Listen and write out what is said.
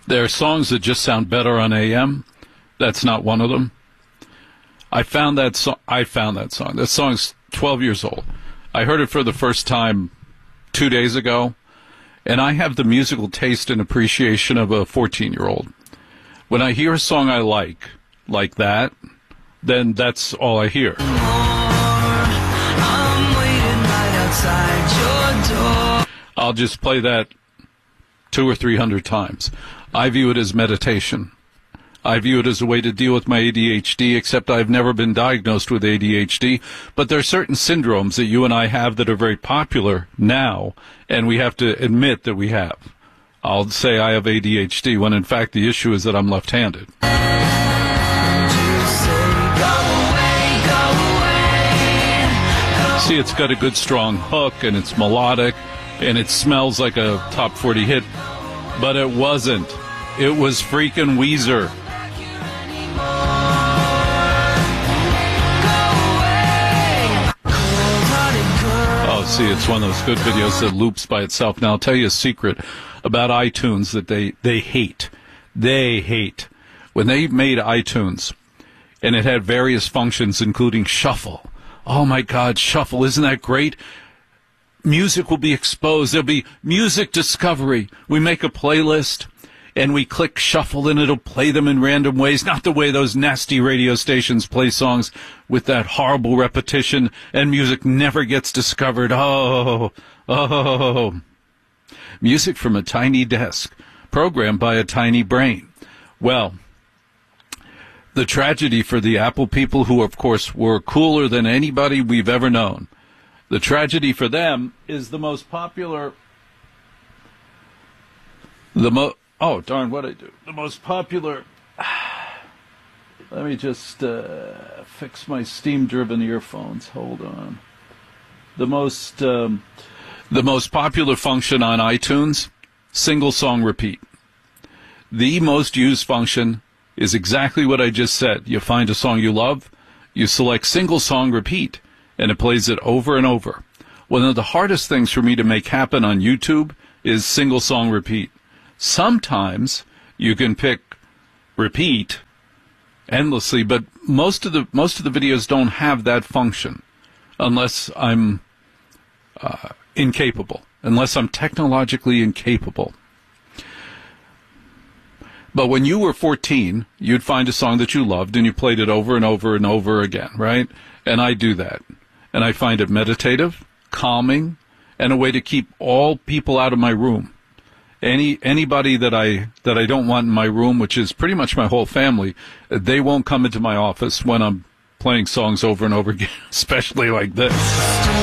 There are songs that just sound better on AM. That's not one of them. I found that song. That song's 12 years old. I heard it for the first time 2 days ago, and I have the musical taste and appreciation of a 14-year-old. When I hear a song I like that, then that's all I hear. I'll just play that 200 or 300 times. I view it as meditation. I view it as a way to deal with my ADHD, except I've never been diagnosed with ADHD. But there are certain syndromes that you and I have that are very popular now, and we have to admit that we have. I'll say I have ADHD, when in fact the issue is that I'm left-handed. See, it's got a good strong hook, and it's melodic, and it smells like a top 40 hit. But it wasn't. It was freaking Weezer. Oh, see, it's one of those good videos that loops by itself. Now, I'll tell you a secret about iTunes that they hate. They hate. When they made iTunes, and it had various functions, including shuffle. Oh, my God, shuffle. Isn't that great? Music will be exposed. There'll be music discovery. We make a playlist, and we click shuffle, and it'll play them in random ways, not the way those nasty radio stations play songs with that horrible repetition, and music never gets discovered. Oh. Music from a tiny desk, programmed by a tiny brain. Well, the tragedy for the Apple people, who, of course, were cooler than anybody we've ever known, the tragedy for them is the most popular... Oh, darn, what'd I do? The most popular... Let me just fix my steam-driven earphones. Hold on. The most popular function on iTunes, single song repeat. The most used function is exactly what I just said. You find a song you love, you select single song repeat, and it plays it over and over. One of the hardest things for me to make happen on YouTube is single song repeat. Sometimes you can pick repeat endlessly, but most of the videos don't have that function unless I'm incapable, unless I'm technologically incapable. But when you were 14, you'd find a song that you loved and you played it over and over and over again, right? And I do that. And I find it meditative, calming, and a way to keep all people out of my room. Anybody that I don't want in my room, which is pretty much my whole family, they won't come into my office when I'm playing songs over and over again, especially like this.